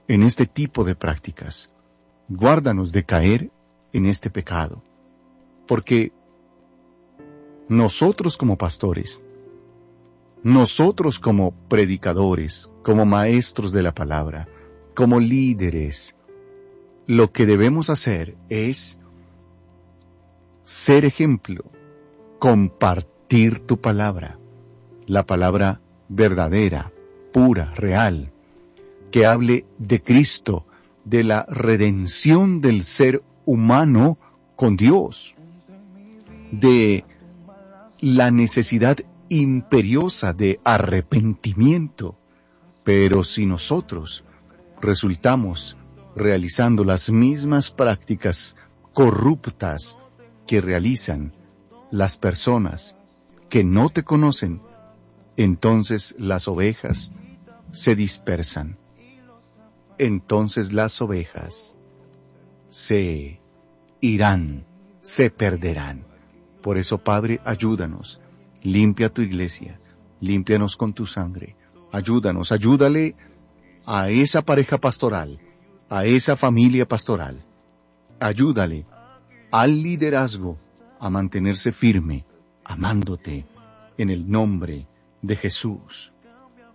en este tipo de prácticas. Guárdanos de caer en este pecado, porque nosotros como pastores, nosotros como predicadores, como maestros de la palabra, como líderes, lo que debemos hacer es ser ejemplo, compartir tu palabra, la palabra verdadera, pura, real, que hable de Cristo, de la redención del ser humano con Dios, de la necesidad imperiosa de arrepentimiento. Pero si nosotros resultamos realizando las mismas prácticas corruptas que realizan las personas que no te conocen, entonces las ovejas se dispersan. Entonces las ovejas se irán, se perderán. Por eso, Padre, ayúdanos, limpia tu iglesia, límpianos con tu sangre, ayúdanos, ayúdale a esa pareja pastoral, a esa familia pastoral, ayúdale al liderazgo a mantenerse firme, amándote, en el nombre de Jesús.